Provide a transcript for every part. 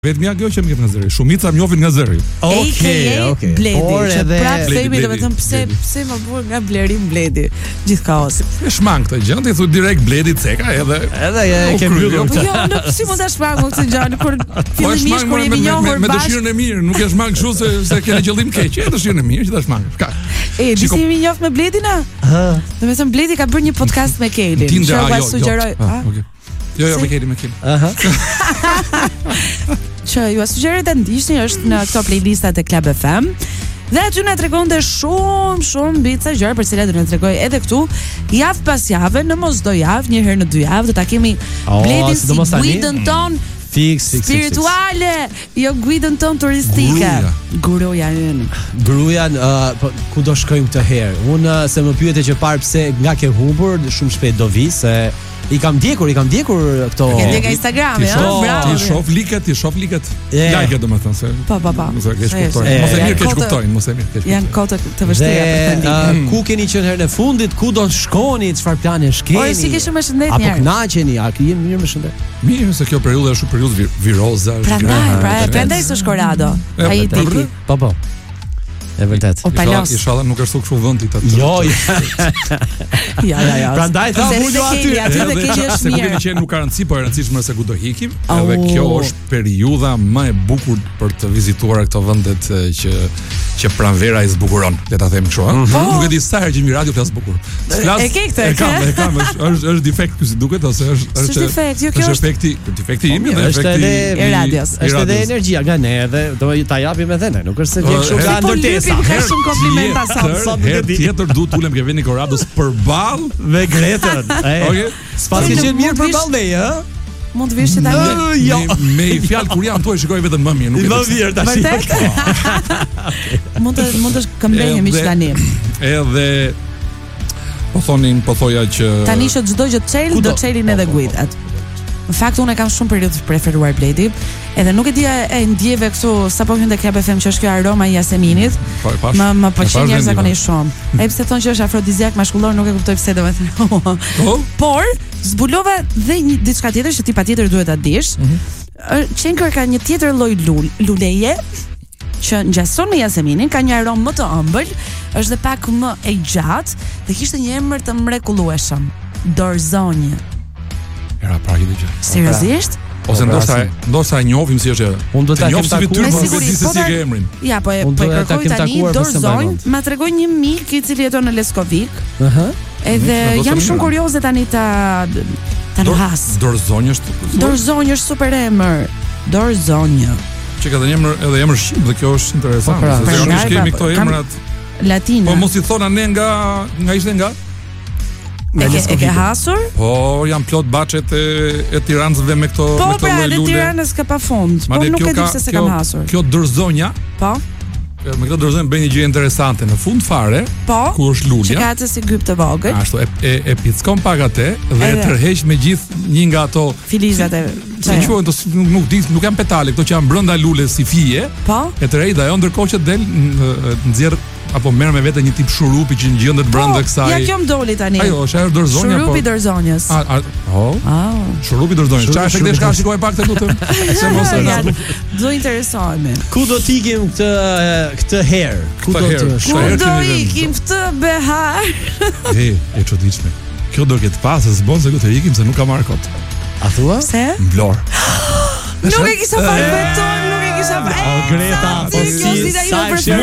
Vetëm ja kjo që më jep nga zëri. Shumica më njohin nga zëri. Okej. Bledi. Por edhe prap themi Bledi. domethënë pse më bur nga Blerim Bledi. Gjithë kaosi. E shmang këtë gjë, ti thu direkt Bledi ceka edhe ja e ke mbyllur Po këtë. jo, nuk si mund ta shpagoj këtë gjë kur fillimisht kur jemi njohur me bashkë. dëshirën e mirë, nuk e shmang kështu se keni qëllim keq, e dëshirën e mirë që ta shmang. Ka. Di si jemi njohur me Bledin a? Domethënë Bledi ka bërë një podcast me Kelin. Çfarë sugjeroj? Okej. Jo, me Kelin. Që ju sugjeroj ta ndiqni është në këto playlistat e Club FM. Dhe aty na tregonte shumë bica gjëra për cilat do na tregoj edhe këtu javë pas jave, në mos do javë, një herë në 2 javë do ta kemi Bledin si guidën ton Fix. spirituale, jo guidën ton turistike. Gruaja ynë. Gruajan, ku do shkojmë këtë herë? Unë se më pyete që parë pse nga ke humbur, shumë shpejt do vi se I kam ndjekur këto. Ke ndjek nga Instagrami, Ti shoh liket. Like domethënë se. Po. Mos e keq kuptojnë. Mos e mirë keq kuptojnë, mos e mirë keq. Janë kohë të vështira për të ndjekur. Ku keni qenë herën e fundit? Ku do shkoni? Çfarë plane keni? Po si ke shumë shëndet mirë. Apo kënaqeni? A jemi mirë me shëndet? Mirë, se kjo periudhë është periudhë viroze, është. Prandaj s'është Corrado. Ai tiki. Po. E vërtet. Inshallah nuk është kështu vendi ta. Jo. Ja. Prandaj tha ulo aty. Aty të keq është mirë. Kemi qenë nuk ka rëndësi, po e rëndësishme se ku do hikim. Edhe kjo është periudha më e bukur për të vizituar këto vendet që pranvera I zbukuron, le ta them kështu, Nuk e di sa herë që mi radio flas bukur. E ke këtë? E kam, është defekt ky si duket ose është defekt, jo kjo është defekti im dhe efekti I radios. Është edhe energjia nga ne edhe do ta japim edhe ne, nuk është se vjen kështu nga ndërtesa. Ka shumë komplimenta sot. Herë tjetër duhet ulem ke veni Corrados përball me Gretën. Okej. S'pas ke qenë mirë përball me, Mund të vish që ta me fjalë kur jam thoj shikoj vetëm më mirë, nuk e di. Më mirë tash. Mund të këmbejmë miq tani. Edhe po thoja që tani që çdo gjë çel, do çelin edhe guidat. Në fakt unë kam shumë periudhë të preferuar Bledi, edhe nuk e di e ndjeve kështu sapo hyn te Club FM që është kjo aroma I jaseminit. Më pëlqen jashtëzakonisht shumë. Ai pse thonë që është afrodiziak maskullor, nuk e kuptoj pse domethënë. Por zbulova dhe diçka tjetër që ti patjetër duhet ta dish. Qenkër ka një tjetër lloj luleje që ngjason me jaseminin, ka një aromë më të ëmbël, është dhe pak më e gjatë dhe kishte një emër të mrekullueshëm. Dorzonje. Era pra këtë gjë. Seriozisht? Ose ndoshta e njohim si është. Unë do ta kem takuar, por nuk e di se si ke emrin. Ja, po e kërkoj tani Dorzonj, ma tregoi një mik I cili jeton në Leskovik. Edhe jam shumë kurioze tani ta nhas. Dorzonj është. Dorzonj është super emër. Dorzonj. Që ka dhënë edhe emër shqip dhe kjo është interesante, se ne kemi këto emrat latine. Po mos I thona ne nga ishte nga E ke hasur? Po, jam plot baçet e Tiranësve me këto lule. Po, pra, e Tiranës ka pafund. Po, nuk e di se kam hasur. Kjo Dorzonja. Po. Me këtë Dorzonja bën një gjë interesante në fund fare. Po. Ku është lulja. Që ka atë si gyp të vogël. Ashtu e pickon pak atë dhe e tërheq me gjithë një nga ato filizat e. Se quhen to nuk janë petale, këto që janë brenda lules si fije. Po. E tërheq dhe ajo ndërkohë që del nxjerr apo merr me vete një tip shurupi që ngjendet brenda kësaj. Ja kjo më doli tani. Ajo është Dorzonja. Shurupi Dorzonjës. Shurupi Dorzonjës. Çfarë efekti ka shikoj pak të lutem. Se mos e do interesohemi. Ku do të ikim këtë herë? Ku do ikim këtë behar? E çuditshme. Kjo do ketë pas se s'bën se ku të ikim se nuk ka marrë kot. A thua? Se? Vlorë. Nuk e kisha parë veton, nuk e kisha parë. Greta, po si sa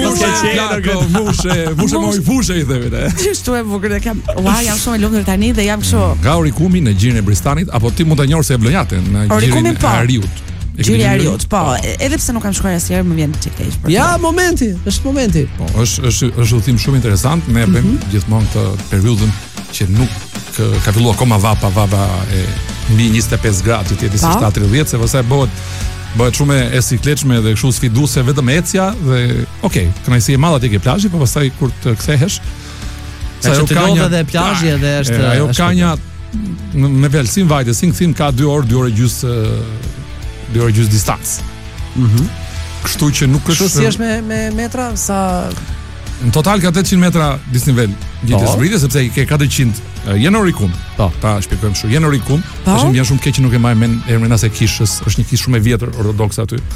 fushë I themi ne. Ç'është e bukur e kam. Jam shumë e lumtur tani dhe jam kështu. Nga Orikumi në gjirin e Bristanit apo ti mund ta njohësh se e blonjate në gjirin e Ariut. Gjiri I Ariut, po, edhe pse nuk kam shkuar asnjëherë më vjen çik keq. Ja, është momenti. Po, është udhtim shumë interesant, ne bëjmë gjithmonë këtë periudhën që nuk ka filluar akoma vapa e mbi 25 gradë që ti si 7:30 se pastaj bëhet shumë e sikletshme dhe kështu sfiduese vetëm ecja dhe kënaqësi e madhe atje ke plazhi, por pastaj kur të kthehesh sa ajo ka një edhe plazhi edhe është ajo ka një me Velsin vajte si kthim ka 2 orë, 2 orë gjys distancë. Kështu që nuk është si është me metra sa Në total ka 800 metra disnivel ngjitur zbritje sepse i ke 400 Jenorikum. Ta shpjegojmë kështu. Jenorikum, tash më vjen shumë keq që nuk e mbaj emrin as e kishës, është një kishë shumë e vjetër ortodokse aty.